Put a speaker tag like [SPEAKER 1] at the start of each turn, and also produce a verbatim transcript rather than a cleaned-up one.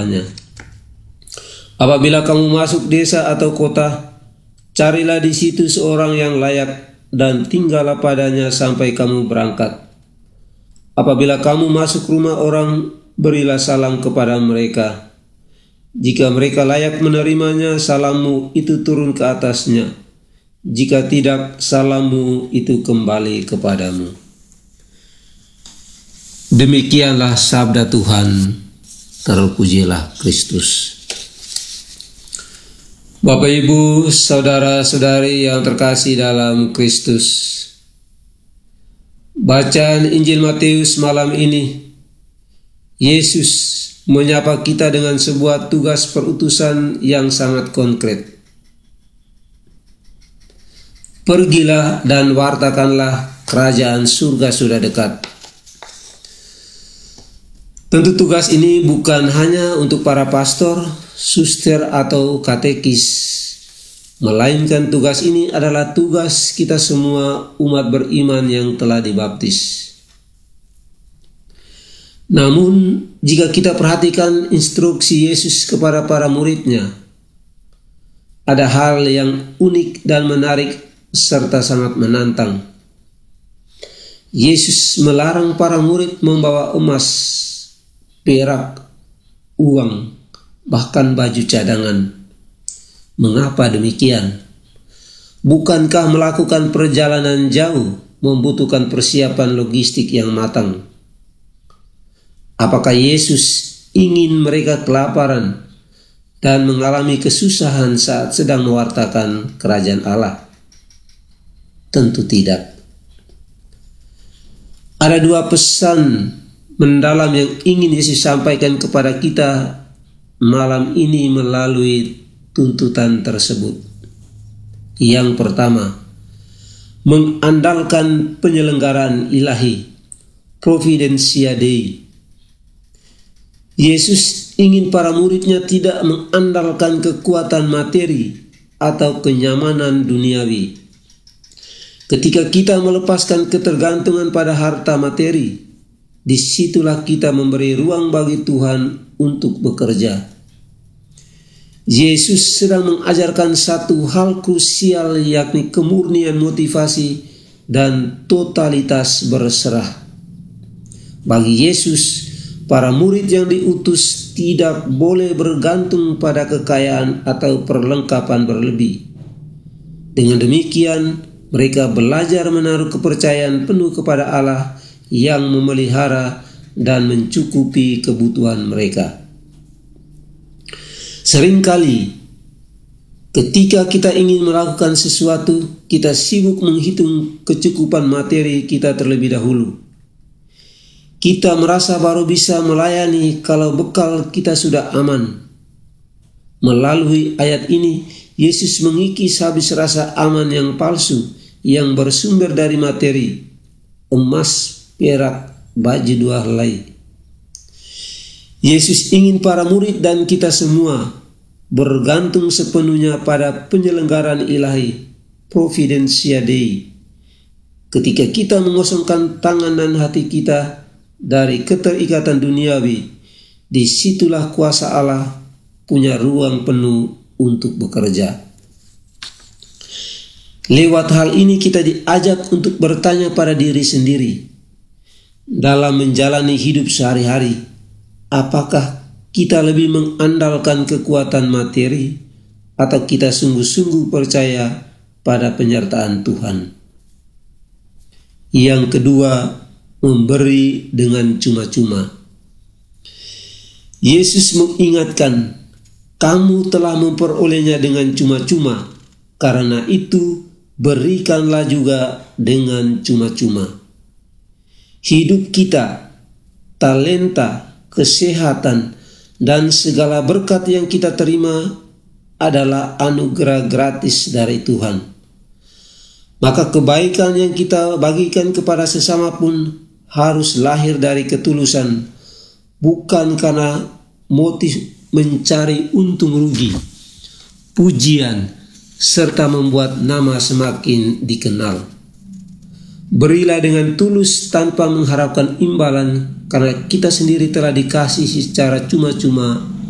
[SPEAKER 1] bawahnya. Apabila kamu masuk desa atau kota, carilah di situ seorang yang layak dan tinggallah padanya sampai kamu berangkat. Apabila kamu masuk rumah orang, berilah salam kepada mereka. Jika mereka layak menerimanya, salammu itu turun ke atasnya. Jika tidak, salammu itu kembali kepadamu. Demikianlah sabda Tuhan. Terpujilah Kristus. Bapak, Ibu, saudara-saudari yang terkasih dalam Kristus, bacaan Injil Matius malam ini, Yesus menyapa kita dengan sebuah tugas perutusan yang sangat konkret. Pergilah dan wartakanlah kerajaan surga sudah dekat. Tentu tugas ini bukan hanya untuk para pastor, suster atau katekis, melainkan tugas ini adalah tugas kita semua umat beriman yang telah dibaptis. Namun, jika kita perhatikan instruksi Yesus kepada para muridnya, ada hal yang unik dan menarik serta sangat menantang. Yesus melarang para murid membawa emas, perak, uang, bahkan baju cadangan. Mengapa demikian? Bukankah melakukan perjalanan jauh membutuhkan persiapan logistik yang matang? Apakah Yesus ingin mereka kelaparan dan mengalami kesusahan saat sedang mewartakan kerajaan Allah? Tentu tidak. Ada dua pesan mendalam yang ingin Yesus sampaikan kepada kita malam ini melalui tuntutan tersebut. Yang pertama, mengandalkan penyelenggaraan ilahi, Providentia Dei. Yesus ingin para muridnya tidak mengandalkan kekuatan materi atau kenyamanan duniawi. Ketika kita melepaskan ketergantungan pada harta materi, disitulah kita memberi ruang bagi Tuhan untuk bekerja. Yesus sedang mengajarkan satu hal krusial, yakni kemurnian motivasi dan totalitas berserah. Bagi Yesus, para murid yang diutus tidak boleh bergantung pada kekayaan atau perlengkapan berlebih. Dengan demikian, mereka belajar menaruh kepercayaan penuh kepada Allah yang memelihara dan mencukupi kebutuhan mereka. Seringkali ketika kita ingin melakukan sesuatu, kita sibuk menghitung kecukupan materi kita terlebih dahulu. Kita merasa baru bisa melayani kalau bekal kita sudah aman. Melalui ayat ini, Yesus mengikis habis rasa aman yang palsu yang bersumber dari materi, emas, perak, baju dua helai. Yesus ingin para murid dan kita semua bergantung sepenuhnya pada penyelenggaraan ilahi, Providentia Dei. Ketika kita mengosongkan tangan dan hati kita dari keterikatan duniawi, disitulah kuasa Allah punya ruang penuh untuk bekerja. Lewat hal ini kita diajak untuk bertanya pada diri sendiri, dalam menjalani hidup sehari-hari, apakah kita lebih mengandalkan kekuatan materi atau kita sungguh-sungguh percaya pada penyertaan Tuhan? Yang kedua, memberi dengan cuma-cuma. Yesus mengingatkan, kamu telah memperolehnya dengan cuma-cuma, karena itu berikanlah juga dengan cuma-cuma. Hidup kita, talenta, kesehatan, dan segala berkat yang kita terima adalah anugerah gratis dari Tuhan. Maka kebaikan yang kita bagikan kepada sesama pun harus lahir dari ketulusan, bukan karena motif mencari untung rugi, pujian, serta membuat nama semakin dikenal. Berilah dengan tulus tanpa mengharapkan imbalan, karena kita sendiri telah dikasih secara cuma-cuma